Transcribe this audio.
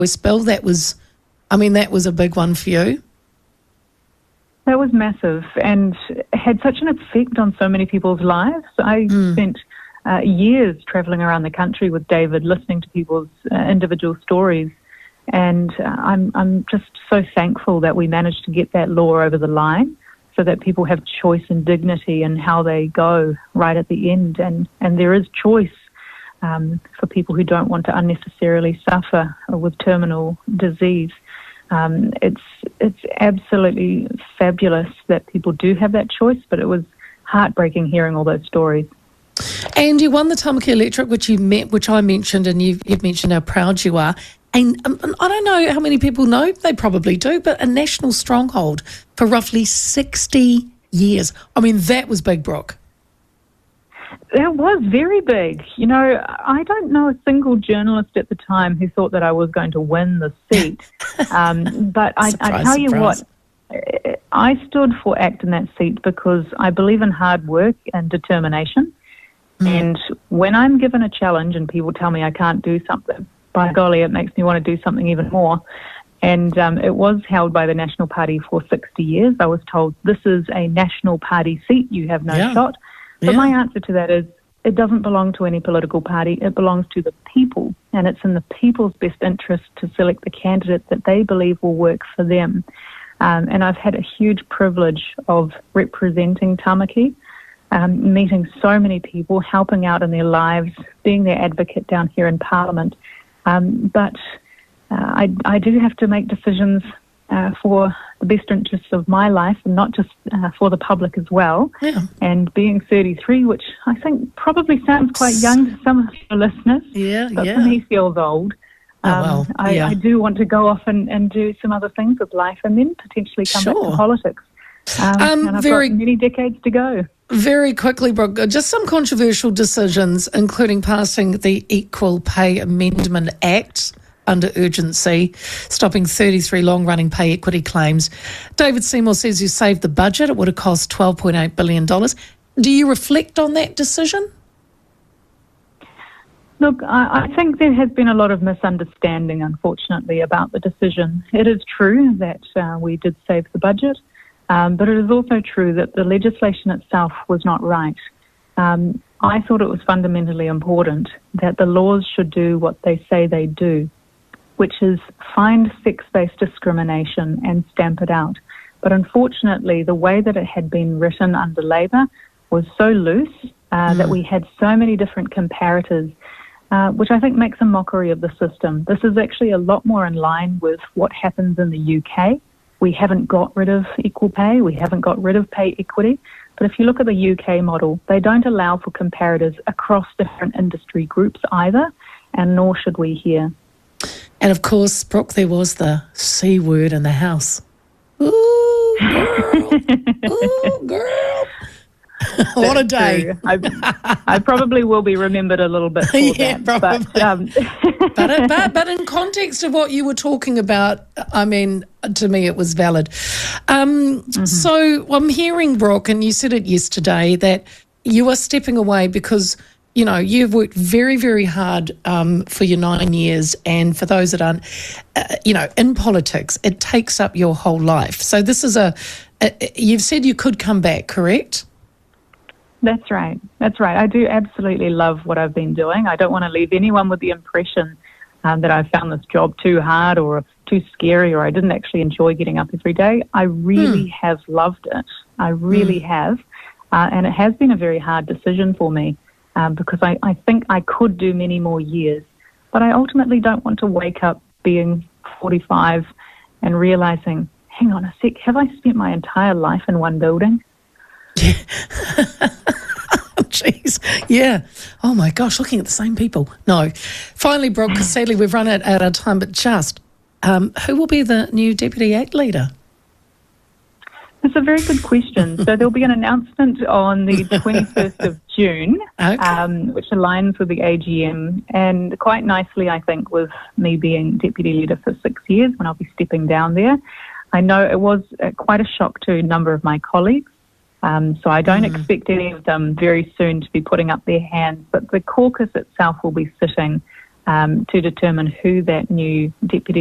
bill. That was a big one for you. That was massive and had such an effect on so many people's lives. I spent years travelling around the country with David, listening to people's individual stories. And I'm just so thankful that we managed to get that law over the line so that people have choice and dignity in how they go right at the end. And there is choice for people who don't want to unnecessarily suffer with terminal disease. It's absolutely fabulous that people do have that choice, but it was heartbreaking hearing all those stories. And you won the Tamaki Electric, which I mentioned, and you've mentioned how proud you are. And I don't know how many people know, they probably do, but a national stronghold for roughly 60 years. I mean, that was big, Brooke. That was very big. You know, I don't know a single journalist at the time who thought that I was going to win the seat. But I tell you what, I stood for ACT in that seat because I believe in hard work and determination. And when I'm given a challenge and people tell me I can't do something, by golly, it makes me want to do something even more. And it was held by the National Party for 60 years. I was told, this is a National Party seat, you have no shot. But my answer to that is, it doesn't belong to any political party. It belongs to the people, and it's in the people's best interest to select the candidate that they believe will work for them. And I've had a huge privilege of representing Tamaki, meeting so many people, helping out in their lives, being their advocate down here in Parliament. But I do have to make decisions for the best interests of my life and not just for the public as well. Yeah. And being 33, which I think probably sounds quite young to some of your listeners, but for me feels old. I do want to go off and do some other things with life and then potentially come back to politics. And I've got many decades to go. Very quickly, Brooke, just some controversial decisions, including passing the Equal Pay Amendment Act under urgency, stopping 33 long-running pay equity claims. David Seymour says you saved the budget. It would have cost $12.8 billion. Do you reflect on that decision? Look, I think there has been a lot of misunderstanding, unfortunately, about the decision. It is true that we did save the budget, but it is also true that the legislation itself was not right. I thought it was fundamentally important that the laws should do what they say they do, which is find sex-based discrimination and stamp it out. But unfortunately, the way that it had been written under Labour was so loose that we had so many different comparators, which I think makes a mockery of the system. This is actually a lot more in line with what happens in the UK. We haven't got rid of equal pay. We haven't got rid of pay equity. But if you look at the UK model, they don't allow for comparators across different industry groups either, and nor should we here. And of course, Brooke, there was the C word in the house. Ooh, girl. Ooh, girl. What a day. I probably will be remembered a little bit for that. Probably. But in context of what you were talking about, I mean, to me it was valid. So I'm hearing, Brooke, and you said it yesterday, that you are stepping away because, you know, you've worked very, very hard for your 9 years, and for those that aren't, in politics, it takes up your whole life. So this is you've said you could come back, correct? That's right. I do absolutely love what I've been doing. I don't want to leave anyone with the impression that I found this job too hard or too scary or I didn't actually enjoy getting up every day. I really have loved it. I really have. And it has been a very hard decision for me because I think I could do many more years. But I ultimately don't want to wake up being 45 and realising, hang on a sec, have I spent my entire life in one building? Yeah. Jeez. Yeah. Oh, my gosh, looking at the same people. No. Finally, Brooke, sadly, we've run out of time, but just who will be the new Deputy ACT leader? That's a very good question. So there'll be an announcement on the 21st of June, which aligns with the AGM, and quite nicely, I think, with me being Deputy Leader for 6 years when I'll be stepping down there. I know it was quite a shock to a number of my colleagues. So I don't expect any of them very soon to be putting up their hands, but the caucus itself will be sitting to determine who that new deputy